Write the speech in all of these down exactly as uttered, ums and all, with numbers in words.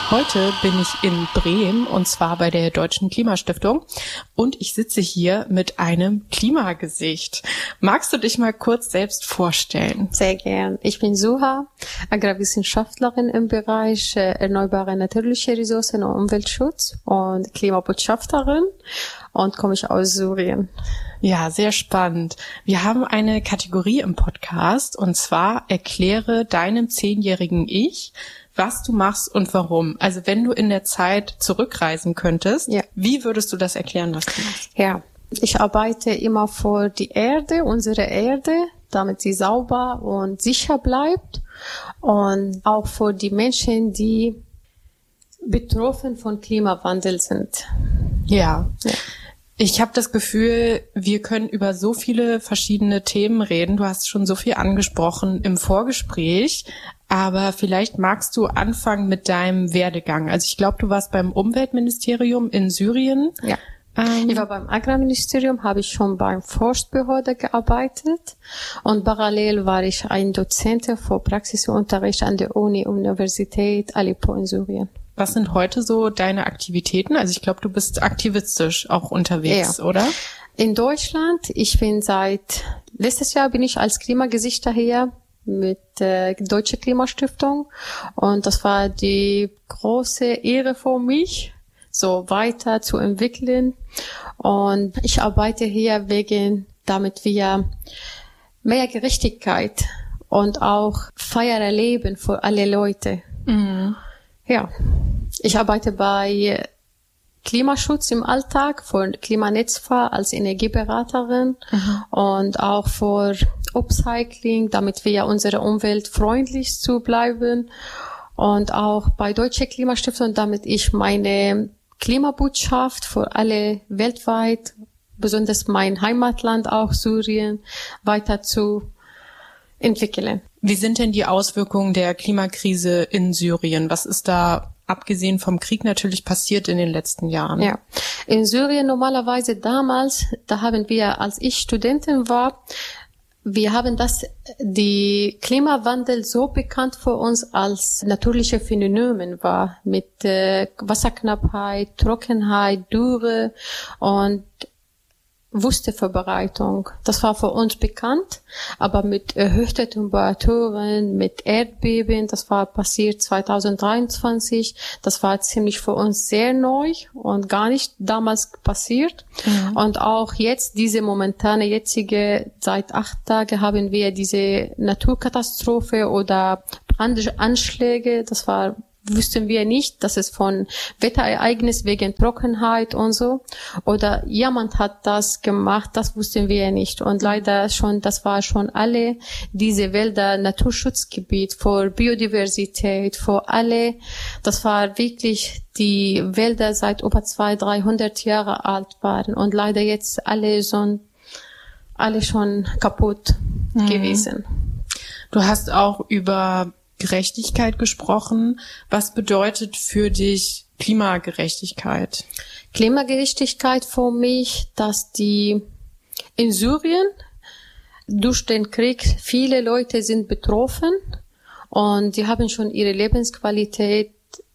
Heute bin ich in Bremen und zwar bei der Deutschen Klimastiftung und ich sitze hier mit einem Klimagesicht. Magst du dich mal kurz selbst vorstellen? Sehr gern. Ich bin Suha, Agrarwissenschaftlerin im Bereich äh, erneuerbare natürliche Ressourcen und Umweltschutz und Klimabotschafterin und komme ich aus Syrien. Ja, sehr spannend. Wir haben eine Kategorie im Podcast und zwar erkläre deinem zehnjährigen Ich, was du machst und warum. Also wenn du in der Zeit zurückreisen könntest, ja. Wie würdest du das erklären, was du machst? Ja, ich arbeite immer für die Erde, unsere Erde, damit sie sauber und sicher bleibt und auch für die Menschen, die betroffen von Klimawandel sind. Ja. ja. Ich habe das Gefühl, wir können über so viele verschiedene Themen reden. Du hast schon so viel angesprochen im Vorgespräch, aber vielleicht magst du anfangen mit deinem Werdegang. Also ich glaube, du warst beim Umweltministerium in Syrien. Ja. Ähm, ich war beim Agrarministerium, habe ich schon beim Forstbehörde gearbeitet und parallel war ich ein Dozent für Praxisunterricht an der Uni Universität Aleppo in Syrien. Was sind heute so deine Aktivitäten? Also ich glaube, du bist aktivistisch auch unterwegs, ja. oder? In Deutschland, ich bin seit, letztes Jahr bin ich als Klimagesichter hier mit der Deutschen Klimastiftung und das war die große Ehre für mich, so weiter zu entwickeln und ich arbeite hier wegen, damit wir mehr Gerechtigkeit und auch fairer Leben für alle Leute. Mhm. Ja, ich arbeite bei Klimaschutz im Alltag, für Klimanetzfahr als Energieberaterin mhm. und auch für Upcycling, damit wir unsere Umwelt freundlich zu bleiben und auch bei Deutsche Klimastiftung, damit ich meine Klimabotschaft für alle weltweit, besonders mein Heimatland auch Syrien, weiter zu entwickeln. Wie sind denn die Auswirkungen der Klimakrise in Syrien? Was ist da abgesehen vom Krieg natürlich passiert in den letzten Jahren? Ja, in Syrien normalerweise damals, da haben wir, als ich Studentin war, wir haben das, die Klimawandel so bekannt für uns als natürliche Phänomen war, mit äh, Wasserknappheit, Trockenheit, Dürre und Wüsteverbreitung. Das war für uns bekannt, aber mit erhöhten Temperaturen, mit Erdbeben, das war passiert zwanzig dreiundzwanzig, das war ziemlich für uns sehr neu und gar nicht damals passiert. Mhm. Und auch jetzt, diese momentane jetzige, seit acht Tagen haben wir diese Naturkatastrophe oder Brandanschläge, das war wüssten wir nicht, dass es von Wetterereignis wegen Trockenheit und so oder jemand hat das gemacht, das wussten wir nicht und leider schon, das war schon alle diese Wälder Naturschutzgebiet für Biodiversität, für alle, das war wirklich die Wälder seit über zweihundert, dreihundert Jahre alt waren und leider jetzt alle schon, alle schon kaputt mhm. gewesen. Du hast auch über Gerechtigkeit gesprochen. Was bedeutet für dich Klimagerechtigkeit? Klimagerechtigkeit für mich, dass die in Syrien durch den Krieg viele Leute sind betroffen und die haben schon ihre Lebensqualität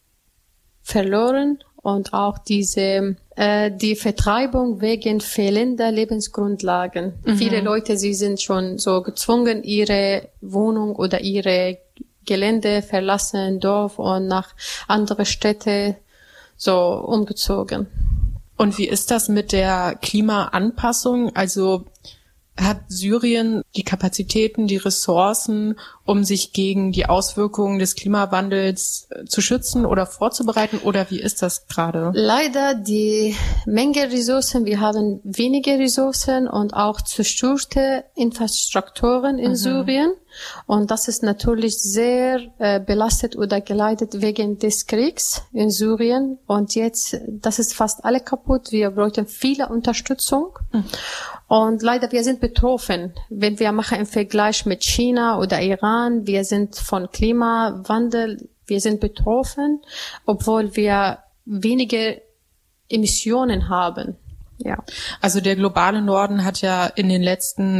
verloren und auch diese äh, die Vertreibung wegen fehlender Lebensgrundlagen. Mhm. Viele Leute, sie sind schon so gezwungen, ihre Wohnung oder ihre Gelände verlassen, Dorf und nach andere Städte so umgezogen. Und wie ist das mit der Klimaanpassung? Also hat Syrien die Kapazitäten, die Ressourcen, um sich gegen die Auswirkungen des Klimawandels zu schützen oder vorzubereiten? Oder wie ist das gerade? Leider die Menge Ressourcen, wir haben wenige Ressourcen und auch zerstörte Infrastrukturen in mhm. Syrien. Und das ist natürlich sehr äh, belastet oder geleitet wegen des Kriegs in Syrien. Und jetzt, das ist fast alle kaputt. Wir bräuchten viele Unterstützung. Mhm. Und leider, wir sind betroffen. Wenn wir machen im Vergleich mit China oder Iran, wir sind von Klimawandel, wir sind betroffen, obwohl wir wenige Emissionen haben. Ja. Also der globale Norden hat ja in den letzten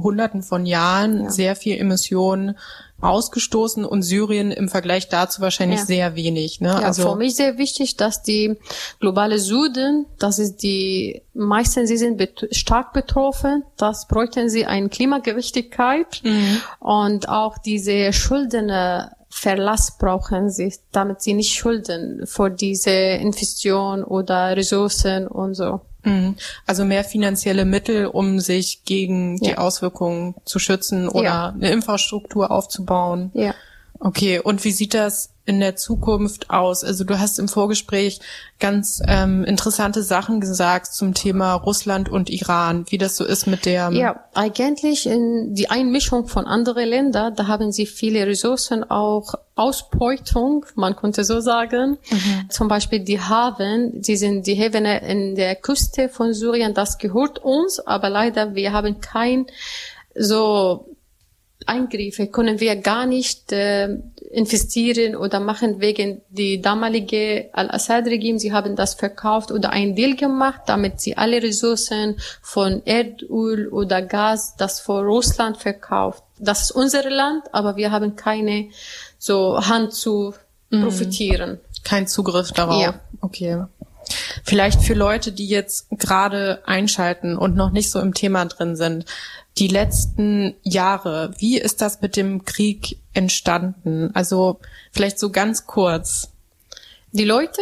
Hunderten von Jahren Ja. sehr viel Emissionen ausgestoßen und Syrien im Vergleich dazu wahrscheinlich Ja. sehr wenig. Ne? Ja, also für mich sehr wichtig, dass die globale Süden, das ist die meisten, sie sind bet- stark betroffen, das bräuchten sie eine Klimagerechtigkeit Mhm. und auch diese Schuldenverlass brauchen sie, damit sie nicht schulden vor diese Investition oder Ressourcen und so. Mhm. Also mehr finanzielle Mittel, um sich gegen die Ja. Auswirkungen zu schützen oder Ja. eine Infrastruktur aufzubauen. Ja. Okay, und wie sieht das in der Zukunft aus? Also du hast im Vorgespräch ganz ähm, interessante Sachen gesagt zum Thema Russland und Iran, wie das so ist mit der... Ja, eigentlich in die Einmischung von anderen Ländern, da haben sie viele Ressourcen, auch Ausbeutung, man könnte so sagen. Mhm. Zum Beispiel die Hafen, die sind die Häfen in der Küste von Syrien, das gehört uns, aber leider, wir haben kein so Eingriffe, können wir gar nicht äh, investieren oder machen wegen die damalige Al-Assad-Regime. Sie haben das verkauft oder einen Deal gemacht, damit sie alle Ressourcen von Erdöl oder Gas, das vor Russland verkauft. Das ist unser Land, aber wir haben keine so Hand zu profitieren. Kein Zugriff darauf. Ja. Okay. Vielleicht für Leute, die jetzt gerade einschalten und noch nicht so im Thema drin sind. Die letzten Jahre, wie ist das mit dem Krieg entstanden? Also vielleicht so ganz kurz. Die Leute,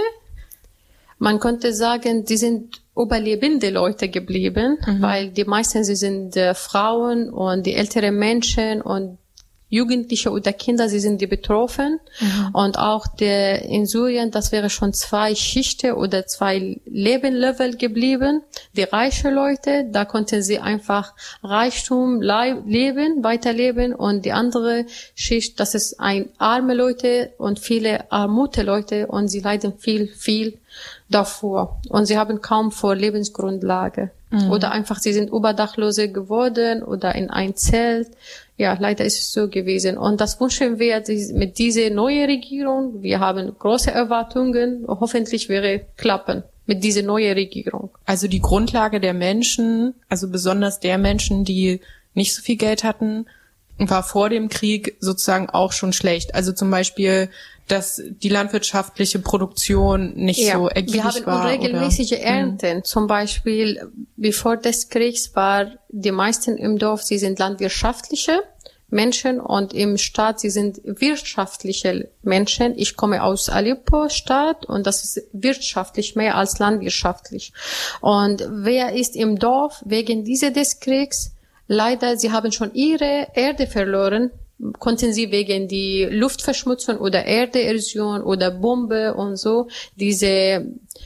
man könnte sagen, die sind überlebende Leute geblieben, mhm. weil die meisten, sie sind äh, Frauen und die älteren Menschen und Jugendliche oder Kinder, sie sind die betroffen. Mhm. Und auch der, in Syrien, das wäre schon zwei Schichten oder zwei Lebenlevel geblieben. Die reichen Leute, da konnten sie einfach Reichtum leben, weiterleben. Und die andere Schicht, das ist ein arme Leute und viele armute Leute und sie leiden viel, viel davor. Und sie haben kaum vor Lebensgrundlage. Mhm. Oder einfach, sie sind Oberdachlose geworden oder in ein Zelt. Ja, leider ist es so gewesen. Und das wünschen wir mit dieser neuen Regierung. Wir haben große Erwartungen. Hoffentlich wäre klappen mit dieser neuen Regierung. Also die Grundlage der Menschen, also besonders der Menschen, die nicht so viel Geld hatten, war vor dem Krieg sozusagen auch schon schlecht. Also zum Beispiel, dass die landwirtschaftliche Produktion nicht ja, so ergiebig war. Wir haben unregelmäßige oder? Ernten. Hm. Zum Beispiel, bevor des Kriegs war, die meisten im Dorf, sie sind landwirtschaftliche Menschen und im Stadt, sie sind wirtschaftliche Menschen. Ich komme aus Aleppo Stadt und das ist wirtschaftlich mehr als landwirtschaftlich. Und wer ist im Dorf wegen dieser des Kriegs? Leider, sie haben schon ihre Erde verloren, konnten sie wegen die Luftverschmutzung oder Erdeerosion oder Bombe und so, diese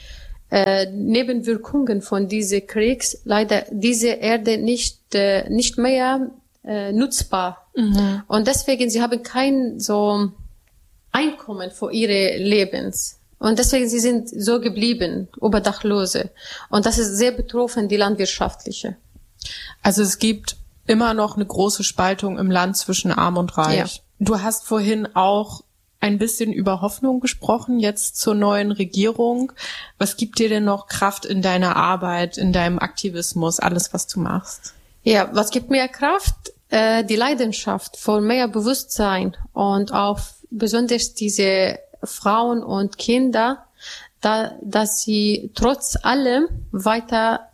äh, Nebenwirkungen von diesem Kriegs, leider diese Erde nicht, äh, nicht mehr äh, nutzbar. Mhm. Und deswegen, sie haben kein so Einkommen für ihre Lebens. Und deswegen, sie sind so geblieben, Oberdachlose. Und das ist sehr betroffen, die landwirtschaftliche. Also es gibt immer noch eine große Spaltung im Land zwischen Arm und Reich. Ja. Du hast vorhin auch ein bisschen über Hoffnung gesprochen, jetzt zur neuen Regierung. Was gibt dir denn noch Kraft in deiner Arbeit, in deinem Aktivismus, alles, was du machst? Ja, was gibt mir Kraft? Äh, die Leidenschaft für mehr Bewusstsein und auch besonders diese Frauen und Kinder, da, dass sie trotz allem weiter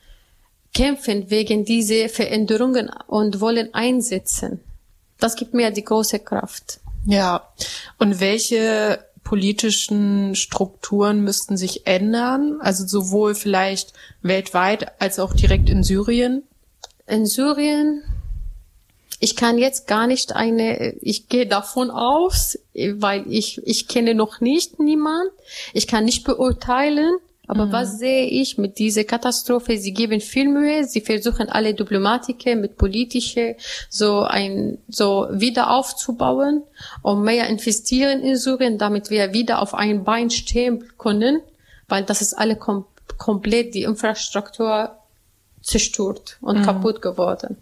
kämpfen wegen dieser Veränderungen und wollen einsetzen. Das gibt mir die große Kraft. Ja. Und welche politischen Strukturen müssten sich ändern? Also sowohl vielleicht weltweit als auch direkt in Syrien? In Syrien, ich kann jetzt gar nicht eine, ich gehe davon aus, weil ich, ich kenne noch nicht niemand. Ich kann nicht beurteilen. Aber mhm. was sehe ich mit dieser Katastrophe? Sie geben viel Mühe, sie versuchen alle Diplomatiker mit politische so ein so wieder aufzubauen und mehr investieren in Syrien, damit wir wieder auf ein Bein stehen können, weil das ist alle kom- komplett die Infrastruktur zerstört und mhm. kaputt geworden.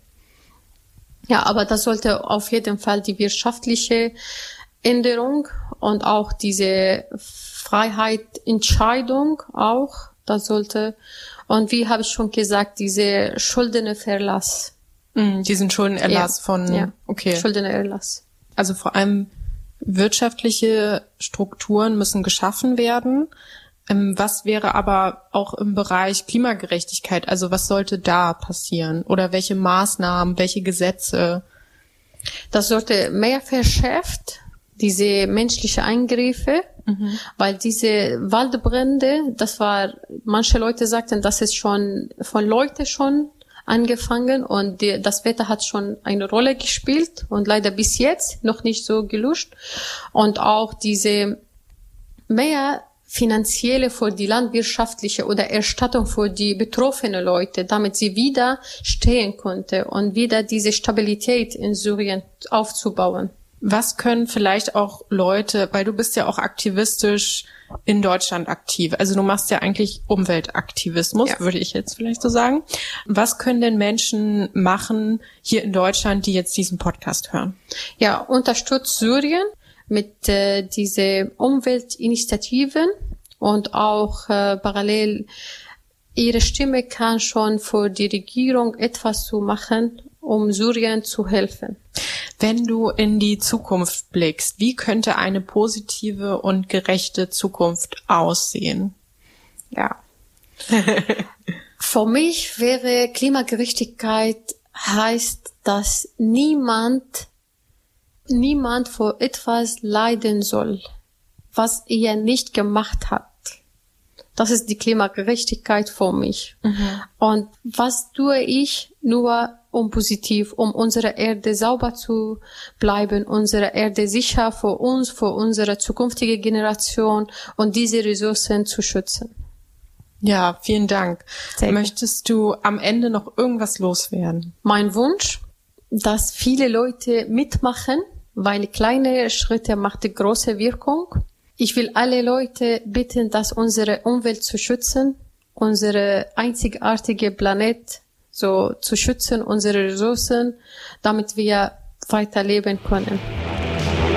Ja, aber das sollte auf jeden Fall die wirtschaftliche Änderung und auch diese Freiheit, Entscheidung auch, das sollte, und wie habe ich schon gesagt, diese Schuldenverlass. Mm, diesen Schuldenerlass ja. von, ja. okay. Schuldenerlass. Also vor allem wirtschaftliche Strukturen müssen geschaffen werden. Was wäre aber auch im Bereich Klimagerechtigkeit? Also was sollte da passieren? Oder welche Maßnahmen, welche Gesetze? Das sollte mehr verschärft, diese menschliche Eingriffe, mhm. weil diese Waldbrände, das war, manche Leute sagten, das ist schon von Leuten schon angefangen und die, das Wetter hat schon eine Rolle gespielt und leider bis jetzt noch nicht so gelöscht. Und auch diese mehr finanzielle für die landwirtschaftliche oder Erstattung für die betroffenen Leute, damit sie wieder stehen konnte und wieder diese Stabilität in Syrien aufzubauen. Was können vielleicht auch Leute, weil du bist ja auch aktivistisch in Deutschland aktiv, also du machst ja eigentlich Umweltaktivismus, ja. würde ich jetzt vielleicht so sagen. Was können denn Menschen machen hier in Deutschland, die jetzt diesen Podcast hören? Ja, unterstützt Syrien mit äh, diese Umweltinitiativen und auch äh, parallel ihre Stimme kann schon für die Regierung etwas zu machen, um Syrien zu helfen. Wenn du in die Zukunft blickst, wie könnte eine positive und gerechte Zukunft aussehen? Ja. Für mich wäre Klimagerechtigkeit heißt, dass niemand niemand für etwas leiden soll, was er nicht gemacht hat. Das ist die Klimagerechtigkeit für mich. Mhm. Und was tue ich nur um positiv, um unsere Erde sauber zu bleiben, unsere Erde sicher für uns, für unsere zukünftige Generation und diese Ressourcen zu schützen. Ja, vielen Dank. Sehr Möchtest du am Ende noch irgendwas loswerden? Mein Wunsch, dass viele Leute mitmachen, weil kleine Schritte machen große Wirkung. Ich will alle Leute bitten, dass unsere Umwelt zu schützen, unsere einzigartige Planet so zu schützen, unsere Ressourcen, damit wir weiterleben können.